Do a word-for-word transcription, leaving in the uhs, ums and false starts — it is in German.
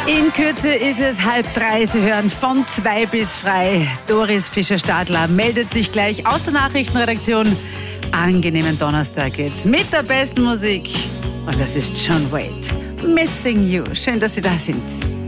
In Kürze ist es halb drei. Sie hören von zwei bis frei. Doris Fischer-Stadler meldet sich gleich aus der Nachrichtenredaktion. Angenehmen Donnerstag jetzt mit der besten Musik. Und das ist John Waite. Missing You. Schön, dass Sie da sind.